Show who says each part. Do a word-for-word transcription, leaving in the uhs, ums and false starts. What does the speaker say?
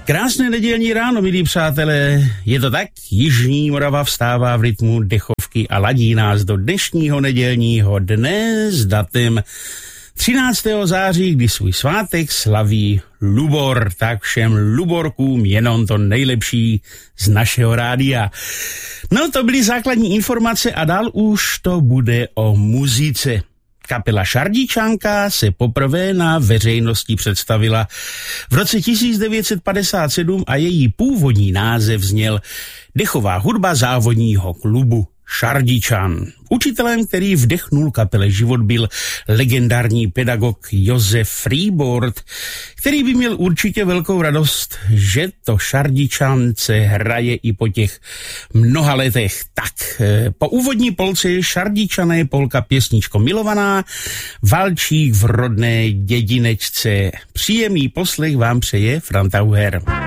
Speaker 1: Krásné nedělní ráno, milí přátelé. Je to tak, Jižní Morava vstává v rytmu dechovky a ladí nás do dnešního nedělního dne s datem třináctého září, kdy svůj svátek slaví Lubor. Tak všem Luborkům jenom to nejlepší z našeho rádia. No, to byly základní informace a dál už to bude o muzice. Kapela Šardičanka se poprvé na veřejnosti představila v roce tisíc devět set padesát sedm a její původní název zněl Dechová hudba závodního klubu Šardičan. Učitelem, který vdechnul kapele život, byl legendární pedagog Josef Freeboard, který by měl určitě velkou radost, že to Šardičance hraje i po těch mnoha letech. Tak, po úvodní polce Šardičané polka Pěsničko milovaná, Valčík v rodné dědinečce. Příjemný poslech vám přeje Franta Uher.